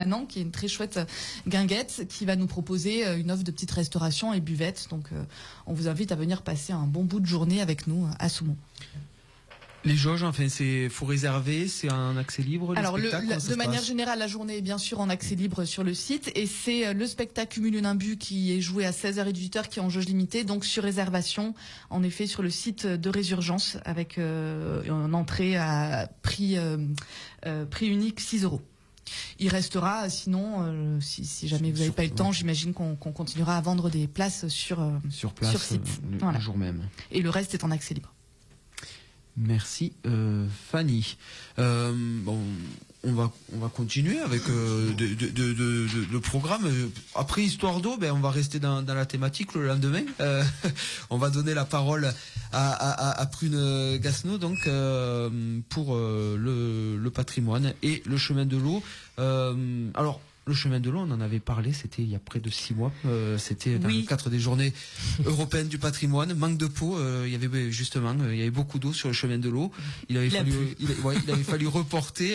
Nant, qui est une très chouette guinguette, qui va nous proposer une offre de petite restauration et buvette. Donc, on vous invite à venir passer un bon bout de journée avec nous à Soumont. Les jauges, enfin, faut réserver, c'est un accès libre. Alors, de manière générale, la journée est bien sûr en accès libre sur le site, et c'est le spectacle Cumul une imbu qui est joué à 16h et 18h qui est en jauge limitée, donc sur réservation, en effet, sur le site de Résurgence, avec une entrée à prix unique 6 €. Il restera, sinon, si jamais vous n'avez pas eu le temps, j'imagine qu'on continuera à vendre des places sur site. Le jour même. Et le reste est en accès libre. Merci Fanny. On va continuer avec le programme. Après Histoire d'eau, on va rester dans la thématique le lendemain. On va donner la parole à Prune Gasneau, donc pour le patrimoine et le chemin de l'eau. Alors, le chemin de l'eau, on en avait parlé, c'était il y a près de 6 mois. C'était dans le cadre des journées européennes du patrimoine. Manque de peau, il y avait beaucoup d'eau sur le chemin de l'eau. Il avait fallu reporter.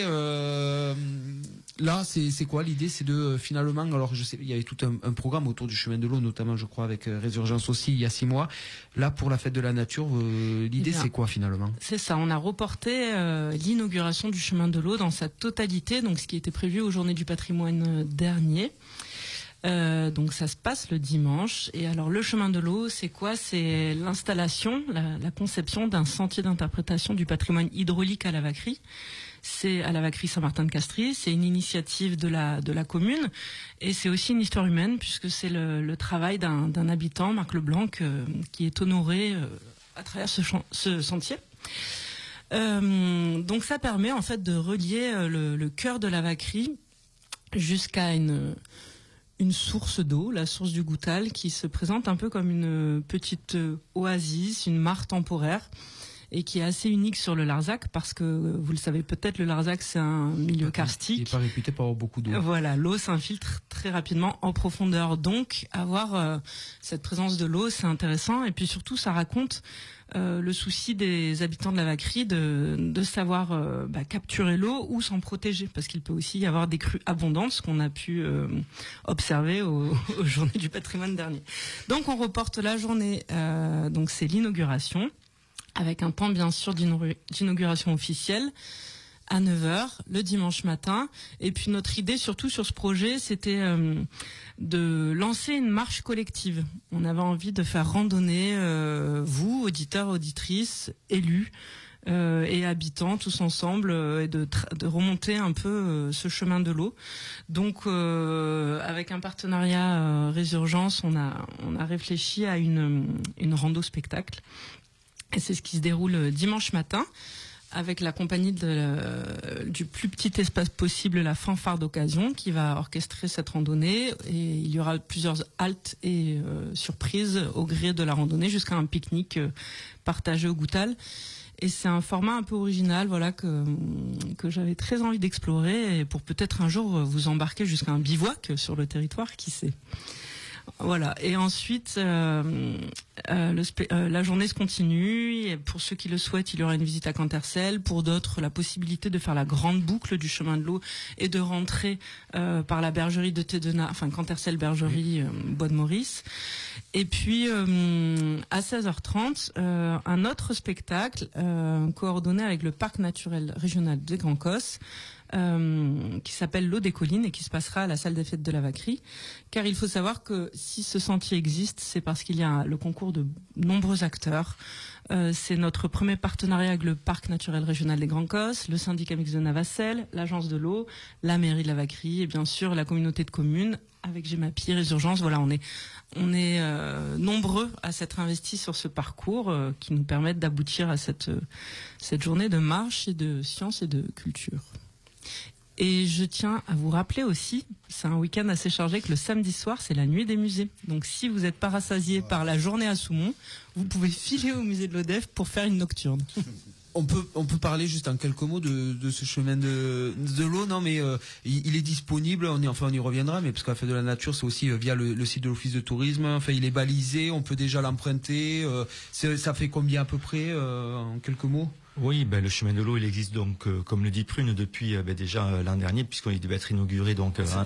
Là, c'est quoi l'idée? C'est de finalement, alors je sais, il y avait tout un programme autour du chemin de l'eau, notamment, je crois, avec Résurgence aussi, il y a 6 mois. Là, pour la fête de la nature, l'idée, c'est quoi finalement? C'est ça, on a reporté l'inauguration du chemin de l'eau dans sa totalité, donc ce qui était prévu aux Journées du patrimoine dernier. Donc ça se passe le dimanche. Et alors le chemin de l'eau, c'est quoi? C'est l'installation, la conception d'un sentier d'interprétation du patrimoine hydraulique à la Vacquerie. C'est à la Vacquerie Saint-Martin-de-Castries. C'est une initiative de la commune, et c'est aussi une histoire humaine, puisque c'est le travail d'un habitant, Marc Leblanc, qui est honoré à travers ce sentier. Donc ça permet en fait de relier le cœur de la Vacquerie jusqu'à une source d'eau, la source du Goutal, qui se présente un peu comme une petite oasis, une mare temporaire, et qui est assez unique sur le Larzac, parce que vous le savez peut-être, le Larzac c'est un milieu karstique. Il n'est pas réputé pour avoir beaucoup d'eau. Voilà, l'eau s'infiltre très rapidement en profondeur, donc avoir cette présence de l'eau, c'est intéressant, et puis surtout ça raconte le souci des habitants de la Vacquerie de savoir capturer l'eau ou s'en protéger, parce qu'il peut aussi y avoir des crues abondantes, ce qu'on a pu observer aux Journées du patrimoine dernier. Donc on reporte la journée, donc c'est l'inauguration, avec un temps bien sûr d'inauguration officielle à 9h le dimanche matin. Et puis notre idée surtout sur ce projet, c'était de lancer une marche collective. On avait envie de faire randonner vous, auditeurs, auditrices, élus et habitants tous ensemble, et de remonter un peu ce chemin de l'eau. Donc avec un partenariat Résurgence, on a réfléchi à une rando spectacle. Et c'est ce qui se déroule dimanche matin, avec la compagnie du plus petit espace possible, la Fanfare d'Occasion, qui va orchestrer cette randonnée. Et il y aura plusieurs haltes et surprises au gré de la randonnée, jusqu'à un pique-nique partagé au Goutal. Et c'est un format un peu original, voilà, que j'avais très envie d'explorer, et pour peut-être un jour vous embarquer jusqu'à un bivouac sur le territoire, qui sait. Voilà. Et ensuite, la journée se continue. Et pour ceux qui le souhaitent, il y aura une visite à Cantercel. Pour d'autres, la possibilité de faire la grande boucle du chemin de l'eau et de rentrer par la bergerie de Thédenard, enfin Cantercel bergerie, Bois de Maurice. Et puis à 16h30, un autre spectacle coordonné avec le parc naturel régional des Grands Cosses, qui s'appelle l'eau des collines, et qui se passera à la salle des fêtes de la Vacquerie. Car il faut savoir que si ce sentier existe, c'est parce qu'il y a le concours de nombreux acteurs. C'est notre premier partenariat avec le parc naturel régional des Grands Cosses, le syndicat mixte de Navacelles, l'agence de l'eau, la mairie de la Vacquerie, et bien sûr la communauté de communes avec Gemapi, Résurgence. Voilà, on est nombreux à s'être investis sur ce parcours qui nous permettent d'aboutir à cette journée de marche et de science et de culture. Et je tiens à vous rappeler aussi, c'est un week-end assez chargé, que le samedi soir, c'est la nuit des musées. Donc si vous êtes pas rassasié par la journée à Soumont, vous pouvez filer au musée de l'Odef pour faire une nocturne. On peut parler juste en quelques mots de ce chemin de l'eau, non, mais il est disponible, on y reviendra, mais parce que la fête de la nature, c'est aussi via le site de l'office de tourisme. Enfin, il est balisé, on peut déjà l'emprunter. Ça fait combien à peu près, en quelques mots? Oui, le chemin de l'eau, il existe donc, comme le dit Prune, depuis déjà l'an dernier, puisqu'il devait être inauguré donc